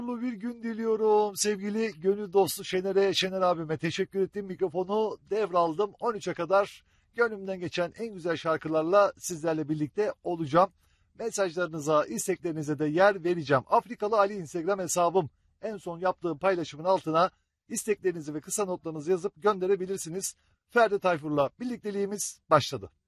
Bir gün diliyorum sevgili gönül dostu Şener abime teşekkür ettim. Mikrofonu devraldım. 13'e kadar gönlümden geçen en güzel şarkılarla sizlerle birlikte olacağım. Mesajlarınıza, isteklerinize de yer vereceğim. Afrikalı Ali Instagram hesabım. En son yaptığım paylaşımın altına isteklerinizi ve kısa notlarınızı yazıp gönderebilirsiniz. Ferdi Tayfur'la birlikteliğimiz başladı.